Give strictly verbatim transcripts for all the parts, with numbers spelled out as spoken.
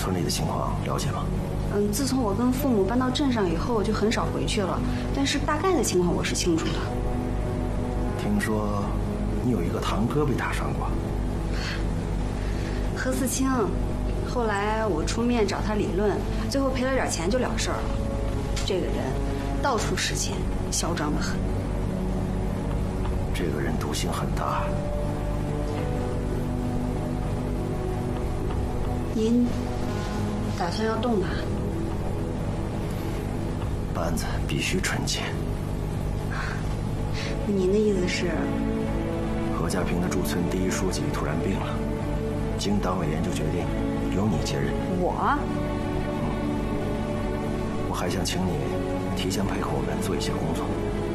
村里的情况了解吗？ 嗯，自从我跟父母搬到镇上以后，我就很少回去了。但是大概的情况我是清楚的。 听说你有一个堂哥被打伤过。 何四清，后来我出面找他理论，最后赔了点钱就了事儿了。这个人到处使钱，嚣张得很。 这个人毒性很大。 您打算要动他？ 班子必须纯洁。 您的意思是？ 何家坪的驻村第一书记突然病了，经党委研究决定，由你接任。 我？ 嗯。我还想请你提前配合我们做一些工作。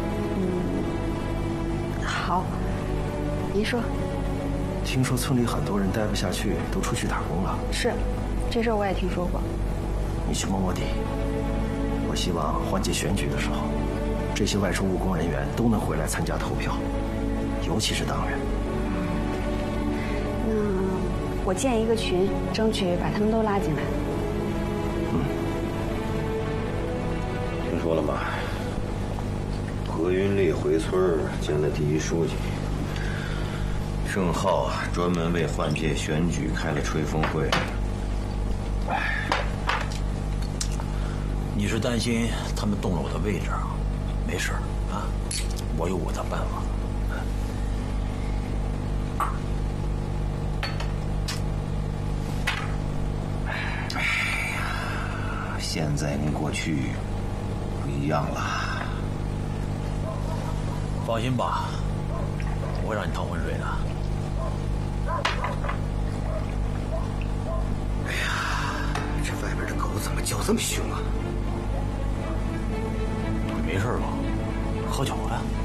嗯，好。您说。 听说村里很多人待不下去，都出去打工了。 是，这事儿我也听说过。 你去摸摸底。我希望换届选举的时候，这些外出务工人员都能回来参加投票，尤其是党员。 那我建一个群，争取把他们都拉进来。 嗯。 听说了吗？何云丽回村见了第一书记。郑浩专门为换届选举开了吹风会。 哎，你是担心他们动了我的位置啊？没事啊，我有我的办法。 哎呀，现在跟过去不一样了。 放心吧，不会让你趟浑水的。 哎呀，这外边的狗怎么叫这么凶啊？ 没事吧？喝酒了？